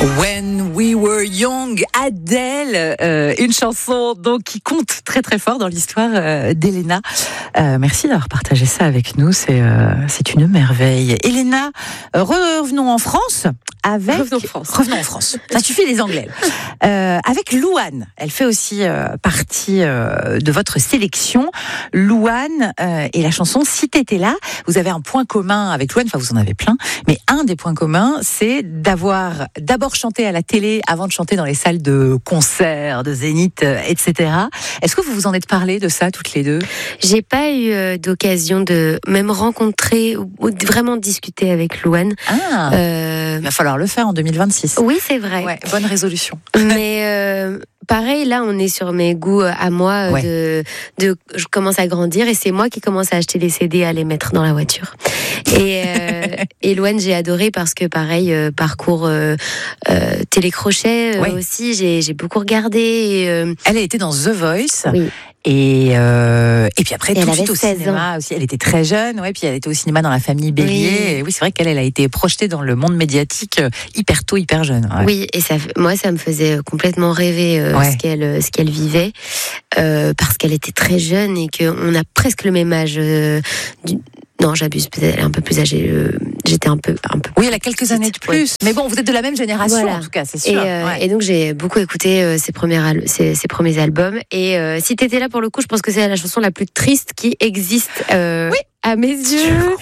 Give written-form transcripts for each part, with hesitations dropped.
When We Were Young, Adele, une chanson donc qui compte très très fort dans l'histoire d'Elena. Merci d'avoir partagé ça avec nous, c'est une merveille. Elena, revenons en France. Revenons en France. Ça suffit les Anglais. Avec Louane, elle fait aussi partie de votre sélection. Louane et la chanson Si t'étais là. Vous avez un point commun avec Louane, enfin vous en avez plein, mais un des points communs, c'est d'avoir d'abord chanté à la télé avant de chanter dans les salles de concert, de Zénith, etc. Est-ce que vous vous en êtes parlé de ça toutes les deux ? J'ai pas eu d'occasion de même rencontrer ou vraiment discuter avec Louane. Il va falloir le faire en 2026. Oui, c'est vrai. Ouais, bonne résolution. Mais pareil, là, on est sur mes goûts à moi. Ouais. Je commence à grandir et c'est moi qui commence à acheter les CD, à les mettre dans la voiture. Et Louane, j'ai adoré parce que pareil, parcours télécrochet aussi, j'ai beaucoup regardé. Elle a été dans The Voice. Oui. Et puis après, tout de suite au 16 cinéma ans. aussi. Elle était très jeune, puis elle était au cinéma dans La Famille Bélier. Oui. Et oui, c'est vrai qu'elle a été projetée dans le monde médiatique hyper tôt, hyper jeune. Ouais. Oui, et moi, ça me faisait complètement rêver ce qu'elle vivait, parce qu'elle était très jeune et qu'on a presque le même âge. Non, j'abuse, peut-être elle est un peu plus âgée. J'étais un peu. Oui, elle a quelques années de plus. Oui. Mais bon, vous êtes de la même génération, voilà. En tout cas, c'est sûr. Et donc, j'ai beaucoup écouté ses premiers albums. Et Si t'étais là, pour le coup, je pense que c'est la chanson la plus triste qui existe. À mes yeux.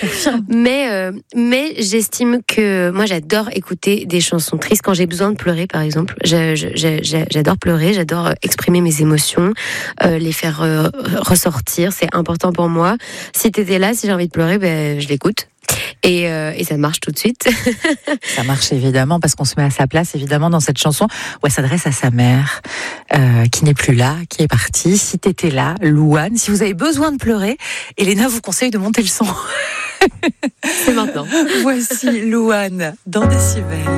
Mais j'estime que moi, j'adore écouter des chansons tristes quand j'ai besoin de pleurer, par exemple. J'adore pleurer, j'adore exprimer mes émotions, les faire ressortir. C'est important pour moi. Si t'étais là, si j'ai envie de pleurer, je l'écoute. Et ça marche tout de suite. Ça marche évidemment parce qu'on se met à sa place évidemment dans cette chanson où elle s'adresse à sa mère qui n'est plus là, qui est partie. Si t'étais là, Louane, si vous avez besoin de pleurer, Elena vous conseille de monter le son. C'est maintenant. Voici Louane dans Décibel.